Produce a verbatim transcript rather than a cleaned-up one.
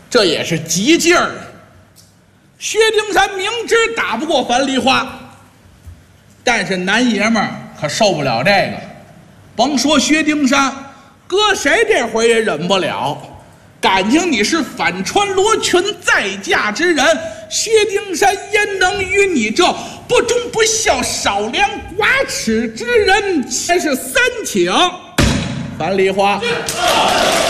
这也是急劲儿。薛丁山明知打不过樊梨花，但是男爷们儿可受不了这个，甭说薛丁山，搁谁这回也忍不了。感情你是反穿罗裙再嫁之人，薛丁山焉能与你这不忠不孝、少良寡耻之人？先是三请樊梨花。